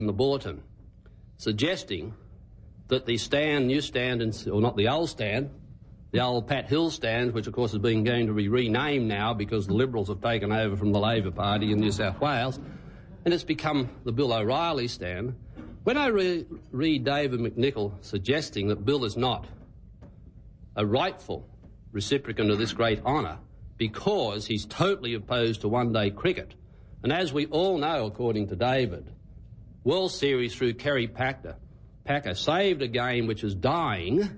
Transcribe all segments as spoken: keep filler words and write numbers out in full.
in the bulletin suggesting that the stand, new stand, in, or not the old stand, the old Pat Hill stand, which of course is being going to be renamed now because the Liberals have taken over from the Labor Party in New South Wales, and it's become the Bill O'Reilly stand. When I re read David McNicol suggesting that Bill is not a rightful recipient of this great honour because he's totally opposed to one-day cricket, and as we all know, according to David, World Series through Kerry Packer, Packer saved a game which is dying,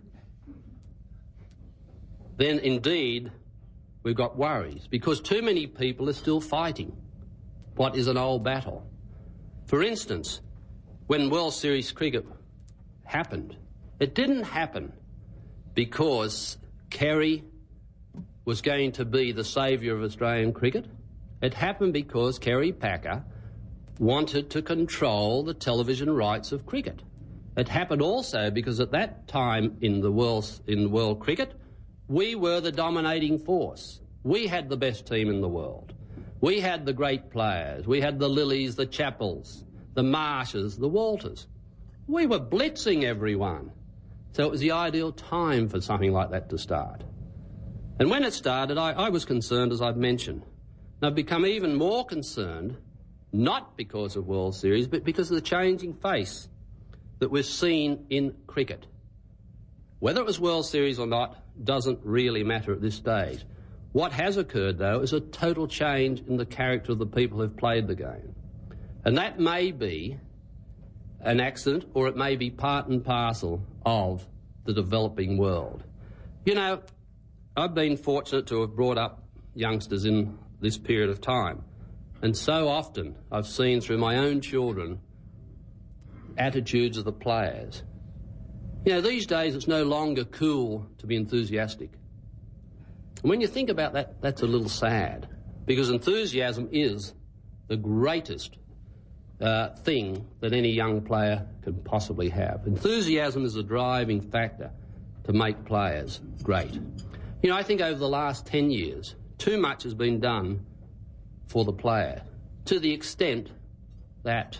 then indeed we've got worries, because too many people are still fighting what is an old battle. For instance, when World Series cricket happened, it didn't happen because Kerry was going to be the saviour of Australian cricket. It happened because Kerry Packer wanted to control the television rights of cricket. It happened also because at that time in the world, in world cricket, we were the dominating force. We had the best team in the world. We had the great players. We had the Lillys, the Chappells, the Marshes, the Walters. We were blitzing everyone. So it was the ideal time for something like that to start. And when it started, I, I was concerned, as I've mentioned. And I've become even more concerned, not because of World Series, but because of the changing face that we've seen in cricket. Whether it was World Series or not doesn't really matter at this stage. What has occurred, though, is a total change in the character of the people who've played the game. And that may be an accident, or it may be part and parcel of the developing world. You know, I've been fortunate to have brought up youngsters in this period of time, and so often I've seen through my own children attitudes of the players. You know, these days it's no longer cool to be enthusiastic. And when you think about that, that's a little sad, because enthusiasm is the greatest uh, thing that any young player can possibly have. Enthusiasm is a driving factor to make players great. You know, I think over the last ten years, too much has been done for the player, to the extent that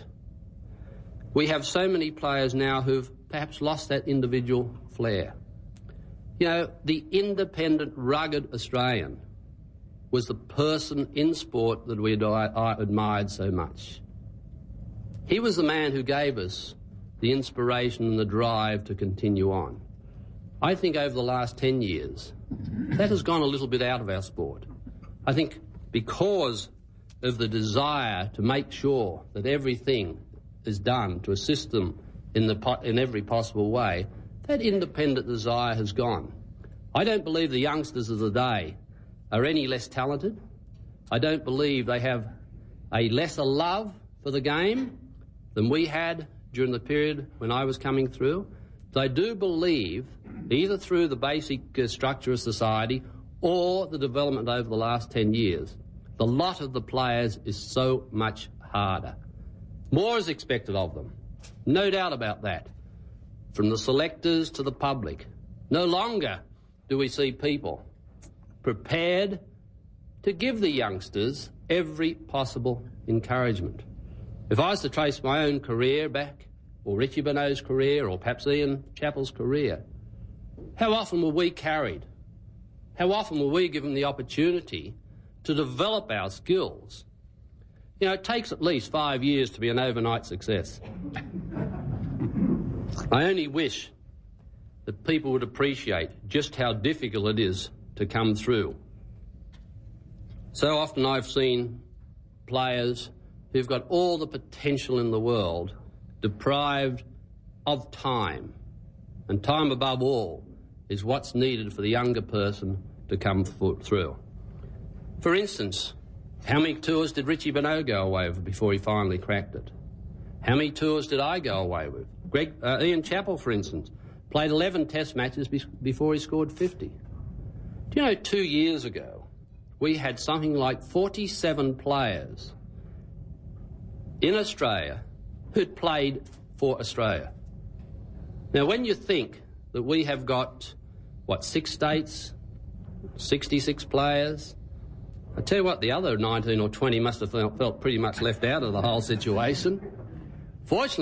we have so many players now who've perhaps lost that individual flair. You know, the independent, rugged Australian was the person in sport that we admired so much. He was the man who gave us the inspiration and the drive to continue on. I think over the last ten years, that has gone a little bit out of our sport. I think because of the desire to make sure that everything is done to assist them in, the, in every possible way, that independent desire has gone. I don't believe the youngsters of the day are any less talented. I don't believe they have a lesser love for the game than we had during the period when I was coming through. But I do believe, either through the basic uh, structure of society or the development over the last ten years, the lot of the players is so much harder. More is expected of them, no doubt about that, from the selectors to the public. No longer do we see people prepared to give the youngsters every possible encouragement. If I was to trace my own career back, or Richie Benaud's career, or perhaps Ian Chappell's career, how often were we carried? How often were we given the opportunity to develop our skills? You know, it takes at least five years to be an overnight success. I only wish that people would appreciate just how difficult it is to come through. So often I've seen players who've got all the potential in the world deprived of time. And time above all is what's needed for the younger person to come through. For instance, how many tours did Richie Benaud go away with before he finally cracked it? How many tours did I go away with? Greg, uh, Ian Chappell, for instance, played eleven test matches be before he scored fifty. Do you know, two years ago, we had something like forty-seven players in Australia who'd played for Australia. Now, when you think that we have got, what, six states, sixty-six players, I tell you what, the other nineteen or twenty must have felt, felt pretty much left out of the whole situation. Fortunately,